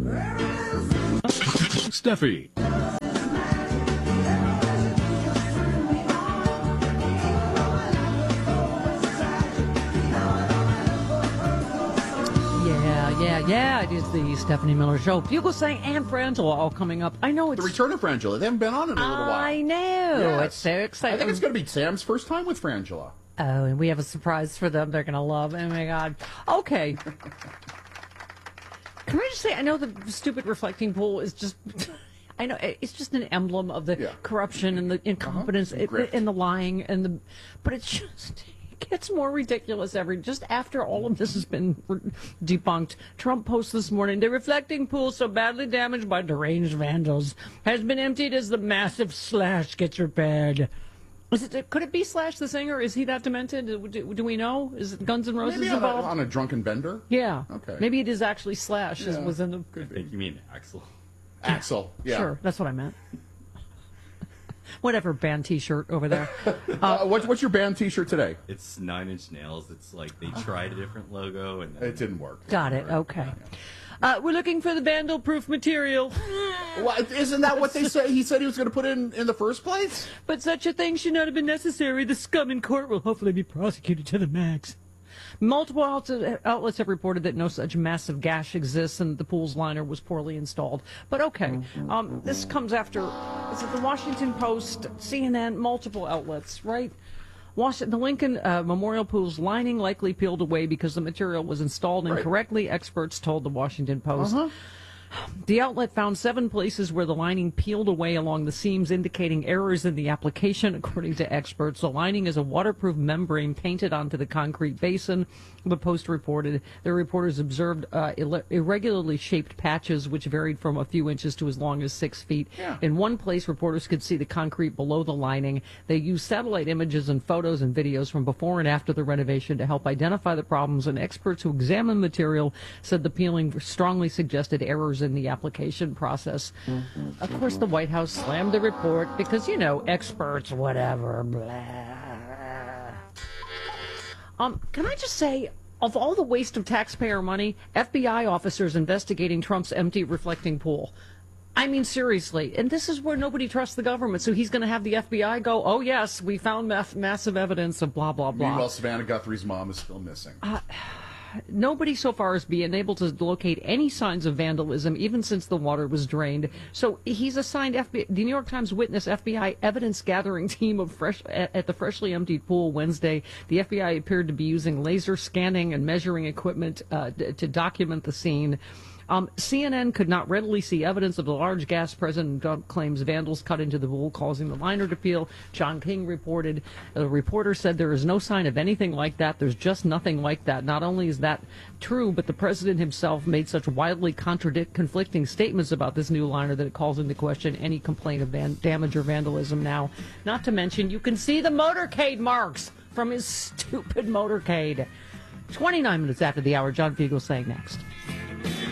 Steffi. Yeah, it is the Stephanie Miller Show. Bugle saying and Frangela all coming up. I know it's... The return of Frangela. They haven't been on in a little while. I know. Yes. It's so exciting. I think it's going to be Sam's first time with Frangela. Oh, and we have a surprise for them they're going to love. Oh, my God. Okay. Can I just say, I know the stupid reflecting pool is just... I know it's just an emblem of the corruption and the incompetence and the lying and the... But it's just... Gets more ridiculous just after all of this has been debunked. Trump posts this morning, the reflecting pool so badly damaged by deranged vandals has been emptied as the massive Slash gets repaired. Could it be Slash the singer? Is he that demented? Do we know? Is it Guns N' Roses Maybe involved? on a drunken bender? Yeah. Okay. Maybe it is actually Slash. Yeah. Was in the... I think you mean Axel. Axel, yeah. Sure, that's what I meant. Whatever band T-shirt over there. What's your band T-shirt today? It's Nine Inch Nails. It's like they tried a different logo and It didn't work. Got it. Okay. We're looking for the vandal-proof material. Well, isn't that what they say? He said he was going to put in the first place? But such a thing should not have been necessary. The scum in court will hopefully be prosecuted to the max. Multiple outlets have reported that no such massive gash exists and the pool's liner was poorly installed. But okay, this comes after is it the Washington Post, CNN, multiple outlets, right? The Lincoln Memorial Pool's lining likely peeled away because the material was installed incorrectly, experts told the Washington Post. The outlet found 7 places where the lining peeled away along the seams, indicating errors in the application. According to experts, the lining is a waterproof membrane painted onto the concrete basin. The Post reported the reporters observed irregularly shaped patches, which varied from a few inches to as long as 6 feet. Yeah. In one place, reporters could see the concrete below the lining. They used satellite images and photos and videos from before and after the renovation to help identify the problems, and experts who examined the material said the peeling strongly suggested errors in the application process. Of course, the White House slammed the report because, experts, whatever, blah. Can I just say, of all the waste of taxpayer money, FBI officers investigating Trump's empty reflecting pool. I mean, seriously. And this is where nobody trusts the government. So he's going to have the FBI go, oh, yes, we found massive evidence of blah, blah, blah. Meanwhile, Savannah Guthrie's mom is still missing. Nobody so far has been able to locate any signs of vandalism, even since the water was drained. So he's assigned the New York Times witness FBI evidence gathering team at the freshly emptied pool Wednesday. The FBI appeared to be using laser scanning and measuring equipment to document the scene. CNN could not readily see evidence of the large gas present and claims vandals cut into the pool, causing the liner to peel. John King reported. The reporter said there is no sign of anything like that. There's just nothing like that. Not only is that true, but the president himself made such wildly conflicting statements about this new liner that it calls into question any complaint of damage or vandalism now. Not to mention, you can see the motorcade marks from his stupid motorcade. 29 minutes after the hour, John Fugel saying next.